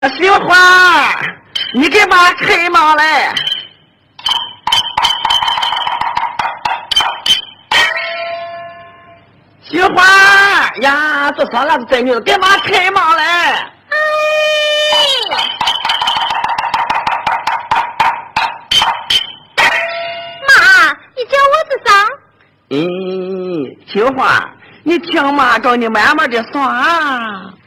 媳妇儿，你给妈开门来。媳妇儿呀，这啥子这女的，给妈开门来。 哎，妈，你叫我是啥？ 媳妇儿，你听妈找你慢慢的说啊。